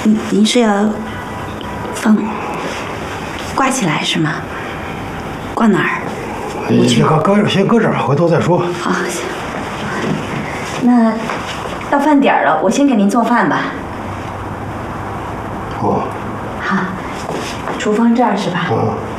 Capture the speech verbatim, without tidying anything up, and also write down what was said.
您您是要放挂起来是吗？挂哪儿？ 你先搁搁先搁这儿，回头再说。 好，行。那到饭点了，我先给您做饭吧。 哦。 好，厨房这儿是吧？ 嗯。